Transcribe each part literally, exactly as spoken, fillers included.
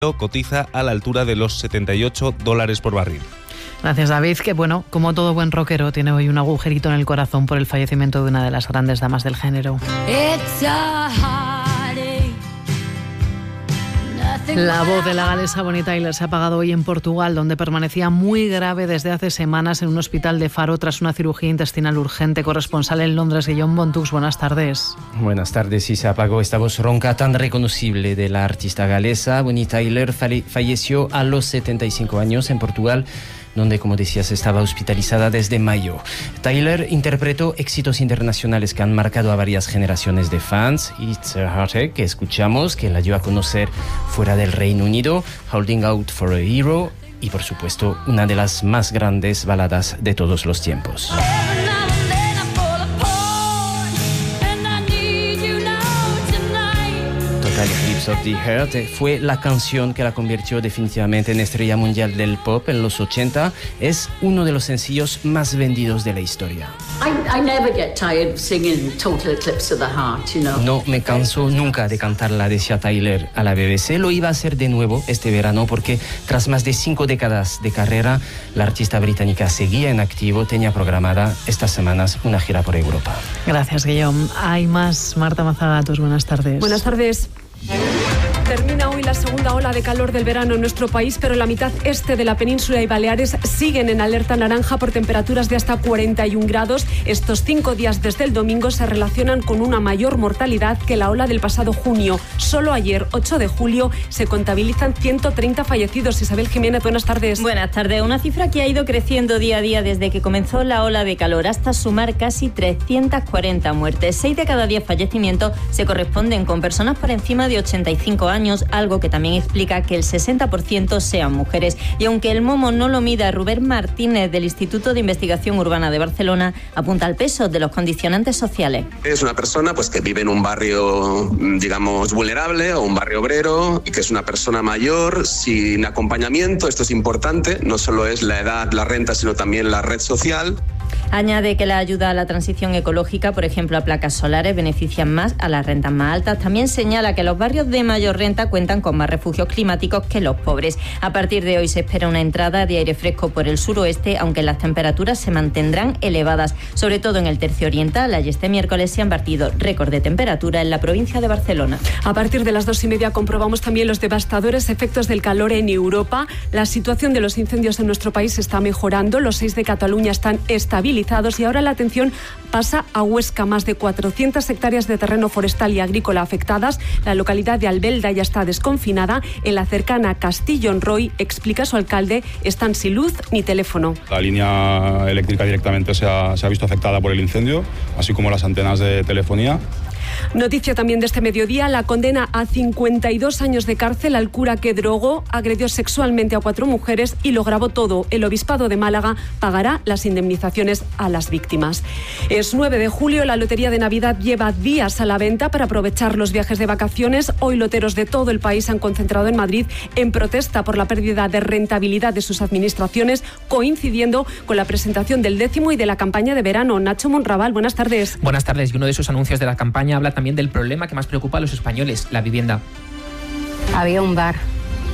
cotiza a la altura de los setenta y ocho dólares por barril. Gracias, David, que bueno, como todo buen rockero, tiene hoy un agujerito en el corazón por el fallecimiento de una de las grandes damas del género. La voz de la galesa Bonnie Tyler se ha apagado hoy en Portugal, donde permanecía muy grave desde hace semanas en un hospital de Faro tras una cirugía intestinal urgente. Corresponsal en Londres, Guillaume Bontux, buenas tardes. Buenas tardes, sí se apagó esta voz ronca tan reconocible de la artista galesa. Bonnie Tyler falle- falleció a los setenta y cinco años en Portugal, donde, como decías, estaba hospitalizada desde mayo. Tyler interpretó éxitos internacionales que han marcado a varias generaciones de fans. It's a Heartache, que escuchamos, que la dio a conocer fuera del Reino Unido, Holding Out for a Hero y, por supuesto, una de las más grandes baladas de todos los tiempos. Total Eclipse of the Heart fue la canción que la convirtió definitivamente en estrella mundial del pop en los ochenta. Es uno de los sencillos más vendidos de la historia. I, I never get tired singing Total Eclipse of the Heart, you know. No me canso nunca de cantarla, decía Tyler a la B B C. Lo iba a hacer de nuevo este verano porque tras más de cinco décadas de carrera, la artista británica seguía en activo. Tenía programada estas semanas una gira por Europa. Gracias, Guillaume. Hay más. Marta Mazagatos, buenas tardes. Buenas tardes. Termina hoy la segunda ola de calor del verano en nuestro país, pero la mitad este de la península y Baleares siguen en alerta naranja por temperaturas de hasta cuarenta y un grados. Estos cinco días desde el domingo se relacionan con una mayor mortalidad que la ola del pasado junio. Solo ayer, ocho de julio, se contabilizan ciento treinta fallecidos. Isabel Jiménez, buenas tardes. Buenas tardes. Una cifra que ha ido creciendo día a día desde que comenzó la ola de calor, hasta sumar casi trescientas cuarenta muertes. Seis de cada diez fallecimientos se corresponden con personas por encima de ochenta y cinco años. Algo que también explica que el sesenta por ciento sean mujeres. Y aunque el momo no lo mida, Rubén Martínez del Instituto de Investigación Urbana de Barcelona apunta al peso de los condicionantes sociales. Es una persona pues que vive en un barrio, digamos, vulnerable o un barrio obrero, y que es una persona mayor sin acompañamiento. Esto es importante, no solo es la edad, la renta, sino también la red social. Añade que la ayuda a la transición ecológica, por ejemplo a placas solares, benefician más a las rentas más altas. También señala que los barrios de mayor renta cuentan con más refugios climáticos que los pobres. A partir de hoy se espera una entrada de aire fresco por el suroeste, aunque las temperaturas se mantendrán elevadas, sobre todo en el tercio oriental. Y este miércoles se han batido récord de temperatura en la provincia de Barcelona. A partir de las dos y media comprobamos también los devastadores efectos del calor en Europa. La situación de los incendios en nuestro país está mejorando. Los seis de Cataluña están estabilizados y ahora la atención pasa a Huesca. Más de cuatrocientas hectáreas de terreno forestal y agrícola afectadas. La localidad de Albelda ya está desconfinada. En la cercana Castillon-Roy, explica su alcalde, están sin luz ni teléfono. La línea eléctrica directamente se ha, se ha visto afectada por el incendio, así como las antenas de telefonía. Noticia también de este mediodía, la condena a cincuenta y dos años de cárcel al cura que drogó, agredió sexualmente a cuatro mujeres y lo grabó todo. El Obispado de Málaga pagará las indemnizaciones a las víctimas. Es nueve de julio, la Lotería de Navidad lleva días a la venta para aprovechar los viajes de vacaciones. Hoy loteros de todo el país se han concentrado en Madrid en protesta por la pérdida de rentabilidad de sus administraciones, coincidiendo con la presentación del décimo y de la campaña de verano. Nacho Monraval, buenas tardes. Buenas tardes. Y uno de esos anuncios de la campaña habla también del problema que más preocupa a los españoles, la vivienda. Había un bar,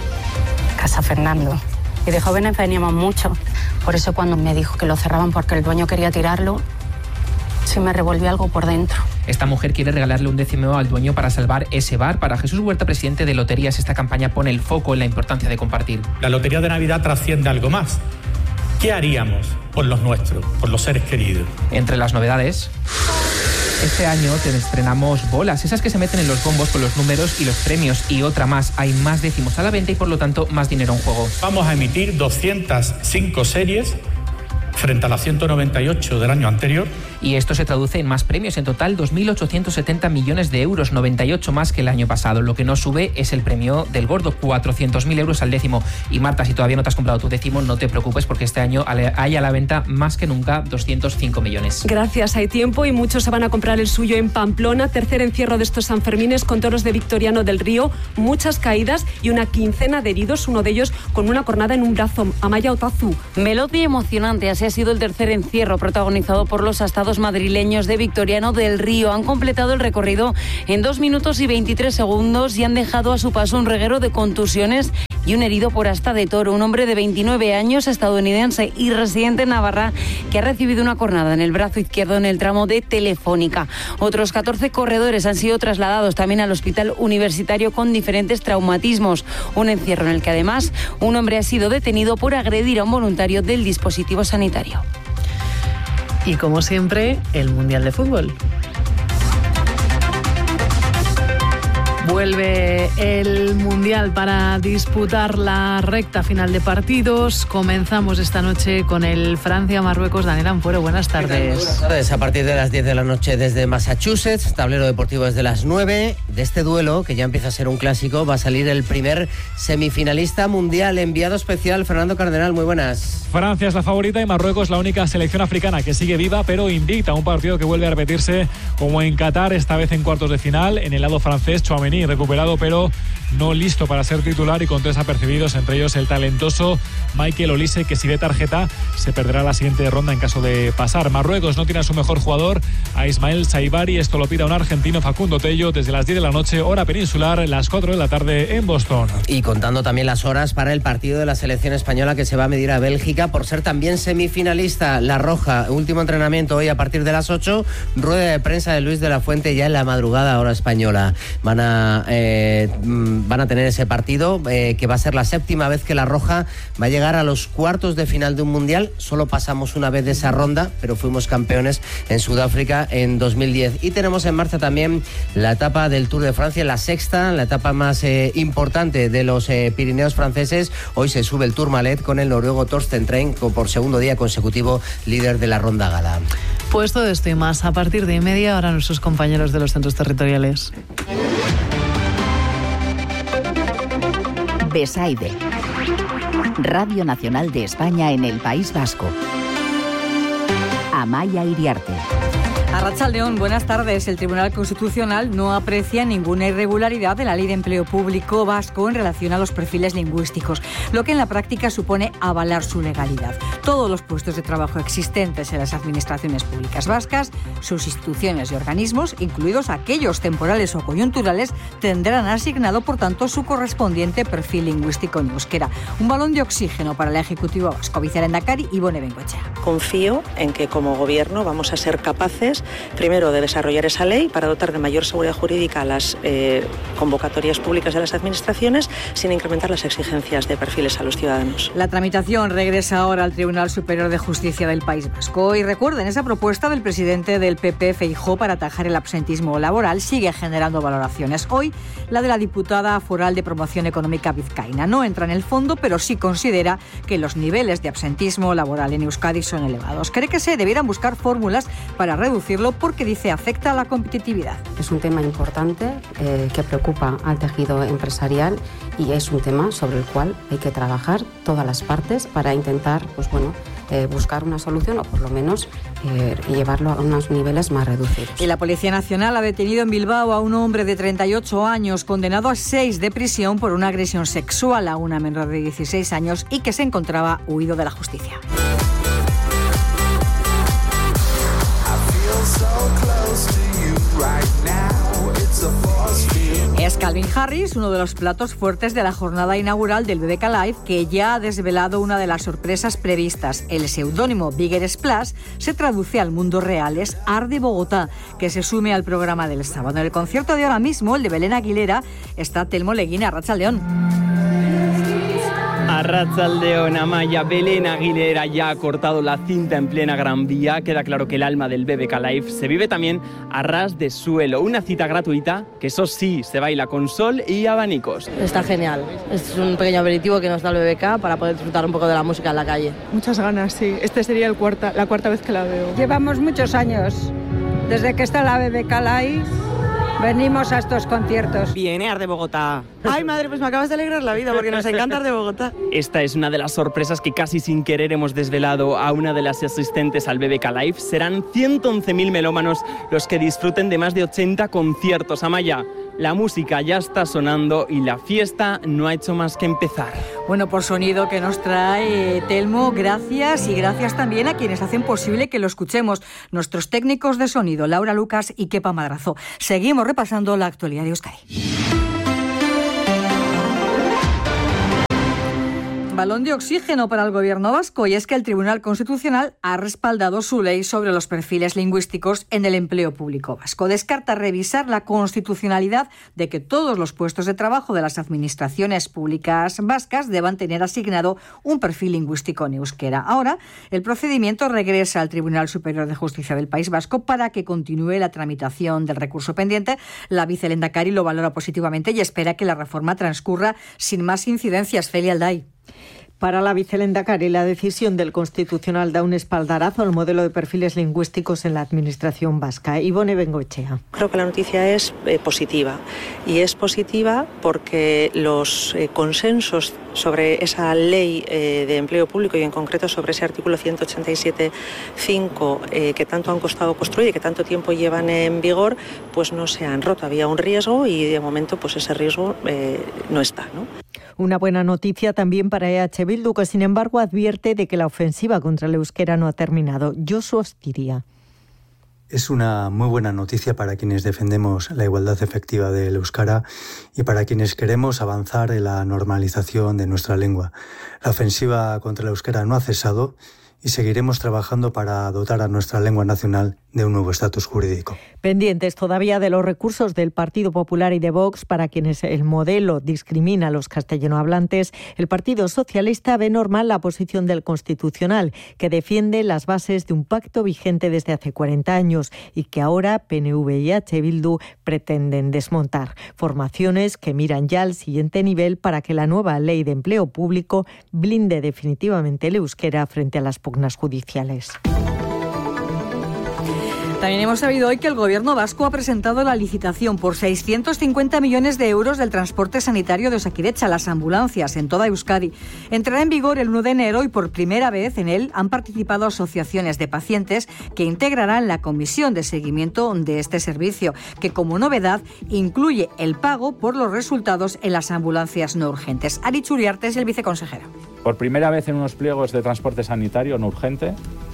Casa Fernando, y de jóvenes veníamos mucho. Por eso cuando me dijo que lo cerraban porque el dueño quería tirarlo, se me revolvió algo por dentro. Esta mujer quiere regalarle un décimo al dueño para salvar ese bar. Para Jesús Huerta, presidente de Loterías, esta campaña pone el foco en la importancia de compartir. La Lotería de Navidad trasciende algo más. ¿Qué haríamos por los nuestros, por los seres queridos? Entre las novedades, este año te estrenamos bolas, esas que se meten en los bombos con los números y los premios, y otra más. Hay más décimos a la venta y por lo tanto más dinero en juego. Vamos a emitir doscientas cinco series frente a las ciento noventa y ocho del año anterior. Y esto se traduce en más premios, en total dos mil ochocientos setenta millones de euros, noventa y ocho más que el año pasado. Lo que no sube es el premio del gordo, cuatrocientos mil euros al décimo. Y Marta, si todavía no te has comprado tu décimo, no te preocupes porque este año hay a la venta más que nunca doscientos cinco millones. Gracias, hay tiempo y muchos se van a comprar el suyo en Pamplona. Tercer encierro de estos Sanfermines con toros de Victoriano del Río, muchas caídas y una quincena de heridos, uno de ellos con una cornada en un brazo. Amaya Otazu. Veloz y emocionante, así ha sido el tercer encierro protagonizado por los astados cruzados madrileños de Victoriano del Río. Han completado el recorrido en dos minutos y veintitrés segundos y han dejado a su paso un reguero de contusiones y un herido por asta de toro, un hombre de veintinueve años, estadounidense y residente en Navarra, que ha recibido una cornada en el brazo izquierdo en el tramo de Telefónica. Otros catorce corredores han sido trasladados también al hospital universitario con diferentes traumatismos, un encierro en el que además un hombre ha sido detenido por agredir a un voluntario del dispositivo sanitario. Y como siempre, el Mundial de Fútbol. Vuelve el Mundial para disputar la recta final de partidos. Comenzamos esta noche con el Francia-Marruecos. Daniel Ampuero, buenas tardes. Buenas tardes. A partir de las diez de la noche desde Massachusetts, tablero deportivo desde las nueve. De este duelo, que ya empieza a ser un clásico, va a salir el primer semifinalista mundial. Enviado especial, Fernando Cardenal, muy buenas. Francia es la favorita y Marruecos la única selección africana que sigue viva, pero invicta. Un partido que vuelve a repetirse como en Qatar, esta vez en cuartos de final. En el lado francés, Tchouaméni recuperado, pero no listo para ser titular y con tres apercibidos, entre ellos el talentoso Michael Olise, que si ve tarjeta se perderá la siguiente ronda en caso de pasar. Marruecos no tiene a su mejor jugador, a Ismael Saibari. Esto lo pide a un argentino, Facundo Tello, desde las diez de la noche, hora peninsular, las cuatro de la tarde en Boston. Y contando también las horas para el partido de la selección española, que se va a medir a Bélgica por ser también semifinalista. La Roja, último entrenamiento hoy a partir de las ocho, rueda de prensa de Luis de la Fuente ya en la madrugada, hora española. Van a eh, van a tener ese partido, eh, que va a ser la séptima vez que la Roja va a llegar a los cuartos de final de un mundial. Solo pasamos una vez de esa ronda, pero fuimos campeones en Sudáfrica en dos mil diez. Y tenemos en marcha también la etapa del Tour de Francia, la sexta, la etapa más eh, importante de los eh, Pirineos franceses. Hoy se sube el Tourmalet con el noruego Torsten Tren, por segundo día consecutivo líder de la ronda gala. Pues todo esto y más a partir de media hora nuestros compañeros de los centros territoriales. Besaide, Radio Nacional de España en el País Vasco. Amaia Iriarte. Arratsaldeon, buenas tardes. El Tribunal Constitucional no aprecia ninguna irregularidad de la Ley de Empleo Público vasco en relación a los perfiles lingüísticos, lo que en la práctica supone avalar su legalidad. Todos los puestos de trabajo existentes en las administraciones públicas vascas, sus instituciones y organismos, incluidos aquellos temporales o coyunturales, tendrán asignado, por tanto, su correspondiente perfil lingüístico en euskera. Un balón de oxígeno para el Ejecutivo vasco. Vicelehendakari Ibone Bengoechea. Confío en que como Gobierno vamos a ser capaces, primero, de desarrollar esa ley para dotar de mayor seguridad jurídica a las eh, convocatorias públicas de las administraciones, sin incrementar las exigencias de perfiles a los ciudadanos. La tramitación regresa ahora al Tribunal Superior de Justicia del País Vasco. Y recuerden, esa propuesta del presidente del P P, Feijóo, para atajar el absentismo laboral sigue generando valoraciones. Hoy, la de la diputada foral de Promoción Económica vizcaína no entra en el fondo, pero sí considera que los niveles de absentismo laboral en Euskadi son elevados. Cree que se debieran buscar fórmulas para reducirlo, porque dice afecta a la competitividad. Es un tema importante eh, que preocupa al tejido empresarial y es un tema sobre el cual hay que trabajar todas las partes para intentar, pues bueno, eh, buscar una solución o por lo menos eh, llevarlo a unos niveles más reducidos. Y la Policía Nacional ha detenido en Bilbao a un hombre de treinta y ocho años condenado a seis de prisión por una agresión sexual a una menor de dieciséis años y que se encontraba huido de la justicia. Es Calvin Harris, uno de los platos fuertes de la jornada inaugural del B B K Live, que ya ha desvelado una de las sorpresas previstas. El seudónimo Bigger Splash se traduce al mundo real, es Art de Bogotá, que se sume al programa del sábado. En el concierto de ahora mismo, el de Belén Aguilera, está Telmo Leguina. Arratsaldeon. Arratsaldeon, Amaia. Belén Aguilera ya ha cortado la cinta en plena Gran Vía. Queda claro que el alma del B B K Live se vive también a ras de suelo. Una cita gratuita que, eso sí, se baila con sol y abanicos. Está genial. Es un pequeño aperitivo que nos da el B B K para poder disfrutar un poco de la música en la calle. Muchas ganas, sí. Este sería el cuarta, la cuarta vez que la veo. Llevamos muchos años. Desde que está la B B K Live venimos a estos conciertos. Viene Art de Bogotá. Ay, madre, pues me acabas de alegrar la vida porque nos encanta Art de Bogotá. Esta es una de las sorpresas que casi sin querer hemos desvelado a una de las asistentes al B B K Live. Serán ciento once mil melómanos los que disfruten de más de ochenta conciertos. Amaya, la música ya está sonando y la fiesta no ha hecho más que empezar. Bueno, por sonido que nos trae Telmo, gracias y gracias también a quienes hacen posible que lo escuchemos. Nuestros técnicos de sonido, Laura Lucas y Kepa Madrazo. Seguimos repasando la actualidad de Euskadi. Balón de oxígeno para el gobierno vasco, y es que el Tribunal Constitucional ha respaldado su ley sobre los perfiles lingüísticos en el empleo público vasco. Descarta revisar la constitucionalidad de que todos los puestos de trabajo de las administraciones públicas vascas deban tener asignado un perfil lingüístico en euskera. Ahora, el procedimiento regresa al Tribunal Superior de Justicia del País Vasco para que continúe la tramitación del recurso pendiente. La vicelehendakari lo valora positivamente y espera que la reforma transcurra sin más incidencias. Celia Alday. Para la vicelehendakari, la decisión del Constitucional da un espaldarazo al modelo de perfiles lingüísticos en la administración vasca. Ivone Bengoechea. Creo que la noticia es eh, positiva, y es positiva porque los eh, consensos sobre esa ley eh, de empleo público y en concreto sobre ese artículo ciento ochenta y siete punto cinco eh, que tanto han costado construir y que tanto tiempo llevan en vigor, pues no se han roto. Había un riesgo y de momento pues ese riesgo eh, no está, ¿no? Una buena noticia también para E H Bildu, que sin embargo advierte de que la ofensiva contra el euskera no ha terminado. Josu Astiria. Es una muy buena noticia para quienes defendemos la igualdad efectiva del euskara y para quienes queremos avanzar en la normalización de nuestra lengua. La ofensiva contra el euskera no ha cesado y seguiremos trabajando para dotar a nuestra lengua nacional de un nuevo estatus jurídico. Pendientes todavía de los recursos del Partido Popular y de Vox para quienes el modelo discrimina a los castellanohablantes, el Partido Socialista ve normal la posición del Constitucional, que defiende las bases de un pacto vigente desde hace cuarenta años y que ahora P N V y H. Bildu pretenden desmontar. Formaciones que miran ya al siguiente nivel para que la nueva ley de empleo público blinde definitivamente el euskera frente a las pugnas judiciales. También hemos sabido hoy que el Gobierno vasco ha presentado la licitación por seiscientos cincuenta millones de euros del transporte sanitario de Osakidetza, las ambulancias en toda Euskadi. Entrará en vigor el uno de enero y por primera vez en él han participado asociaciones de pacientes que integrarán la comisión de seguimiento de este servicio, que como novedad incluye el pago por los resultados en las ambulancias no urgentes. Aritz Uriarte es el viceconsejero. Por primera vez en unos pliegos de transporte sanitario no urgente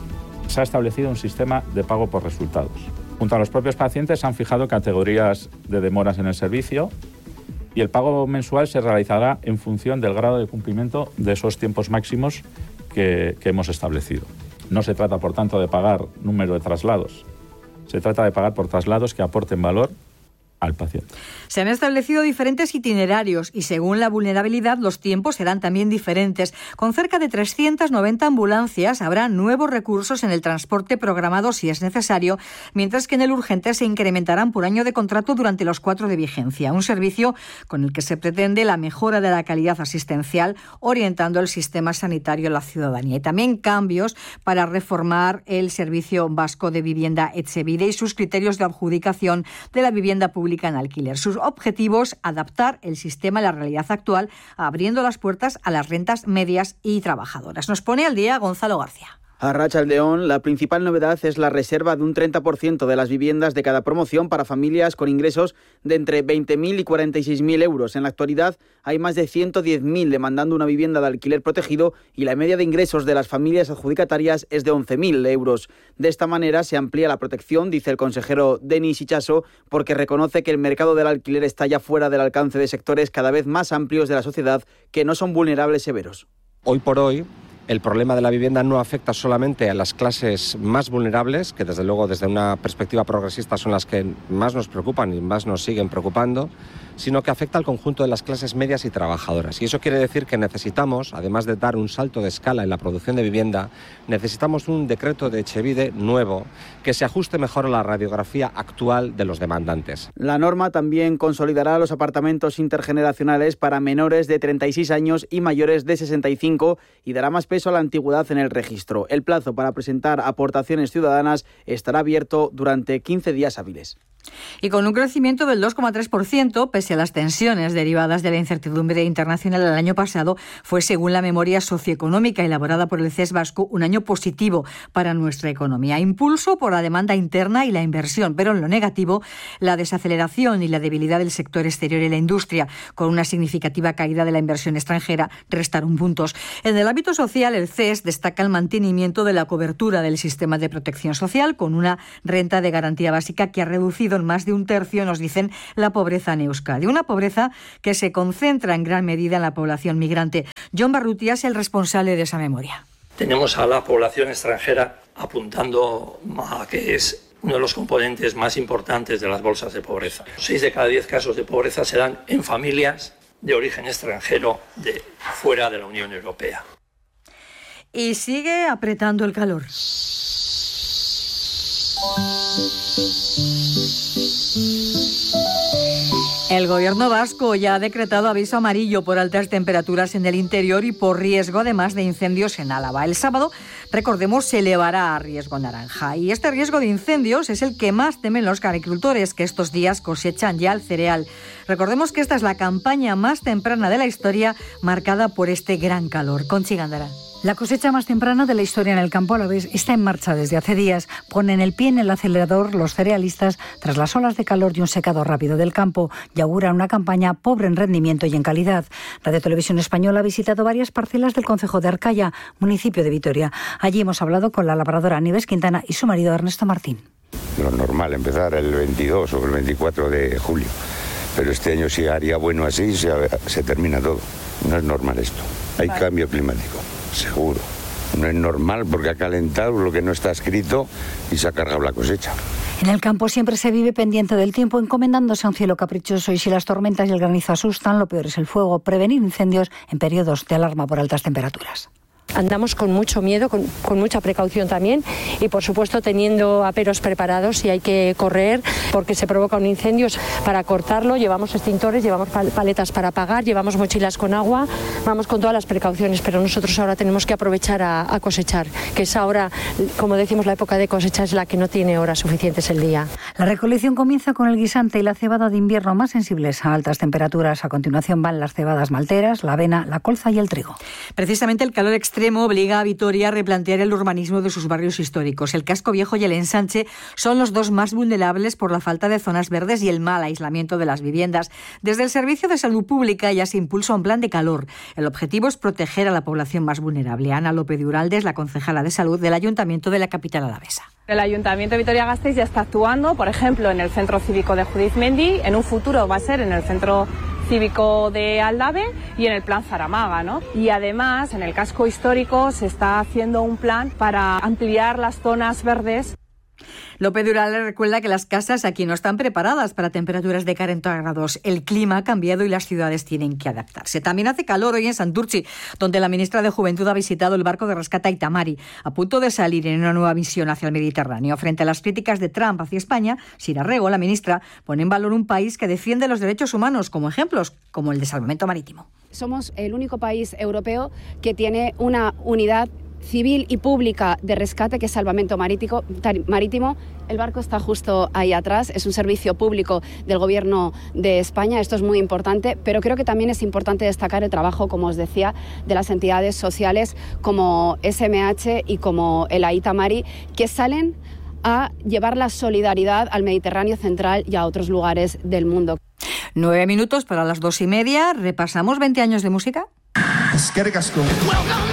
se ha establecido un sistema de pago por resultados. Junto a los propios pacientes se han fijado categorías de demoras en el servicio y el pago mensual se realizará en función del grado de cumplimiento de esos tiempos máximos que, que hemos establecido. No se trata, por tanto, de pagar número de traslados. Se trata de pagar por traslados que aporten valor al paciente. Se han establecido diferentes itinerarios y según la vulnerabilidad los tiempos serán también diferentes. Con cerca de trescientas noventa ambulancias habrá nuevos recursos en el transporte programado si es necesario, mientras que en el urgente se incrementarán por año de contrato durante los cuatro de vigencia. Un servicio con el que se pretende la mejora de la calidad asistencial, orientando el sistema sanitario a la ciudadanía. Y también cambios para reformar el Servicio Vasco de Vivienda Etxebide y sus criterios de adjudicación de la vivienda pública en alquiler. Sus objetivos, adaptar el sistema a la realidad actual, abriendo las puertas a las rentas medias y trabajadoras. Nos pone al día Gonzalo García. A Arratsaldeon, la principal novedad es la reserva de un treinta por ciento de las viviendas de cada promoción para familias con ingresos de entre veinte mil y cuarenta y seis mil euros. En la actualidad hay más de ciento diez mil demandando una vivienda de alquiler protegido y la media de ingresos de las familias adjudicatarias es de once mil euros. De esta manera se amplía la protección, dice el consejero Denis Itxaso, porque reconoce que el mercado del alquiler está ya fuera del alcance de sectores cada vez más amplios de la sociedad que no son vulnerables severos. Hoy por hoy, el problema de la vivienda no afecta solamente a las clases más vulnerables, que desde luego desde una perspectiva progresista son las que más nos preocupan y más nos siguen preocupando, sino que afecta al conjunto de las clases medias y trabajadoras. Y eso quiere decir que necesitamos, además de dar un salto de escala en la producción de vivienda, necesitamos un decreto de Etxebide nuevo que se ajuste mejor a la radiografía actual de los demandantes. La norma también consolidará los apartamentos intergeneracionales para menores de treinta y seis años y mayores de sesenta y cinco y dará más peso a la antigüedad en el registro. El plazo para presentar aportaciones ciudadanas estará abierto durante quince días hábiles. Y con un crecimiento del dos coma tres por ciento, pese a las tensiones derivadas de la incertidumbre internacional el año pasado, fue, según la memoria socioeconómica elaborada por el C E S vasco, un año positivo para nuestra economía. Impulso por la demanda interna y la inversión, pero en lo negativo, la desaceleración y la debilidad del sector exterior y la industria, con una significativa caída de la inversión extranjera, restaron puntos. En el ámbito social, el C E S destaca el mantenimiento de la cobertura del sistema de protección social, con una renta de garantía básica que ha reducido en más de un tercio, nos dicen, la pobreza en Euskadi. Una pobreza que se concentra en gran medida en la población migrante. John Barrutia es el responsable de esa memoria. Tenemos a la población extranjera apuntando a que es uno de los componentes más importantes de las bolsas de pobreza. Seis de cada diez casos de pobreza se dan en familias de origen extranjero de fuera de la Unión Europea. Y sigue apretando el calor. El gobierno vasco ya ha decretado aviso amarillo por altas temperaturas en el interior y por riesgo además de incendios en Álava. El sábado, recordemos, se elevará a riesgo naranja. Y este riesgo de incendios es el que más temen los agricultores, que estos días cosechan ya el cereal. Recordemos que esta es la campaña más temprana de la historia, marcada por este gran calor. Conchi Gándara. La cosecha más temprana de la historia en el campo alavés está en marcha desde hace días. Ponen el pie en el acelerador los cerealistas tras las olas de calor y un secado rápido del campo y auguran una campaña pobre en rendimiento y en calidad. Radio Televisión Española ha visitado varias parcelas del concejo de Arcaya, municipio de Vitoria. Allí hemos hablado con la labradora Nieves Quintana y su marido Ernesto Martín. Lo normal, empezar el veintidós o el veinticuatro de julio. Pero este año si haría bueno así, se, se termina todo. No es normal esto. Hay vale. Cambio climático. Seguro. No es normal porque ha calentado lo que no está escrito y se ha cargado la cosecha. En el campo siempre se vive pendiente del tiempo, encomendándose a un cielo caprichoso, y si las tormentas y el granizo asustan, lo peor es el fuego. Prevenir incendios en periodos de alarma por altas temperaturas. Andamos con mucho miedo, con, con mucha precaución también y por supuesto teniendo aperos preparados si hay que correr porque se provoca un incendio. Para cortarlo llevamos extintores, llevamos paletas para apagar, llevamos mochilas con agua, vamos con todas las precauciones, pero nosotros ahora tenemos que aprovechar a, a cosechar, que es ahora, como decimos, la época de cosecha es la que no tiene horas suficientes el día. La recolección comienza con el guisante y la cebada de invierno más sensibles a altas temperaturas. A continuación van las cebadas malteras, la avena, la colza y el trigo. Precisamente el calor extremo obliga a Vitoria a replantear el urbanismo de sus barrios históricos. El casco viejo y el ensanche son los dos más vulnerables por la falta de zonas verdes y el mal aislamiento de las viviendas. Desde el Servicio de Salud Pública ya se impulsa un plan de calor. El objetivo es proteger a la población más vulnerable. Ana López de Uralde es la concejala de salud del Ayuntamiento de la capital alavesa. El Ayuntamiento de Vitoria-Gasteiz ya está actuando, por ejemplo, en el Centro Cívico de Judizmendi, en un futuro va a ser en el Centro Cívico de Aldave y en el Plan Zaramaga, ¿no? Y además, en el casco histórico se está haciendo un plan para ampliar las zonas verdes. López Dural le recuerda que las casas aquí no están preparadas para temperaturas de cuarenta grados. El clima ha cambiado y las ciudades tienen que adaptarse. También hace calor hoy en Santurtzi, donde la ministra de Juventud ha visitado el barco de rescate Aita Mari, a punto de salir en una nueva misión hacia el Mediterráneo. Frente a las críticas de Trump hacia España, Sira Rego, la ministra, pone en valor un país que defiende los derechos humanos, como ejemplos como el de salvamento marítimo. Somos el único país europeo que tiene una unidad civil y pública de rescate, que es Salvamento Marítimo. marítimo. El barco está justo ahí atrás, es un servicio público del Gobierno de España, esto es muy importante, pero creo que también es importante destacar el trabajo, como os decía, de las entidades sociales como S M H y como el Aita Mari, que salen a llevar la solidaridad al Mediterráneo central y a otros lugares del mundo. Nueve minutos para las dos y media, repasamos veinte años de música.